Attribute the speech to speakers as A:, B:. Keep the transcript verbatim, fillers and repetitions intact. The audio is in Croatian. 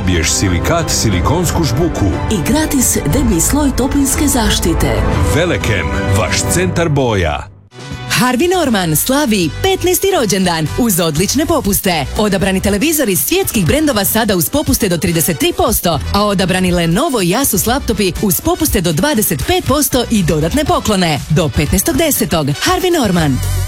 A: dobiješ silikat silikonsku žbuku
B: i gratis deblji sloj toplinske zaštite.
A: Velekem, vaš centar boja.
C: Harvey Norman slavi petnaesti rođendan uz odlične popuste. Odabrani televizori svjetskih brendova sada uz popuste do trideset tri posto, a odabrani Lenovo i Asus laptopi uz popuste do dvadeset pet posto i dodatne poklone. Do petnaestog desetog Harvey Norman.